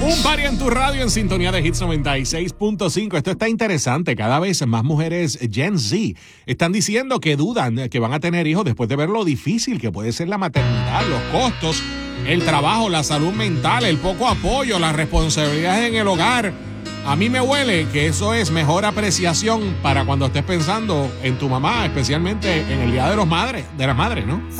Un party en tu radio en sintonía de Hits 96.5. Esto está interesante. Cada vez más mujeres Gen Z están diciendo que dudan que van a tener hijos después de ver lo difícil que puede ser la maternidad, los costos, el trabajo, la salud mental, el poco apoyo, las responsabilidades en el hogar. A mí me huele que eso es mejor apreciación para cuando estés pensando en tu mamá, especialmente en el Día de las Madres, ¿no?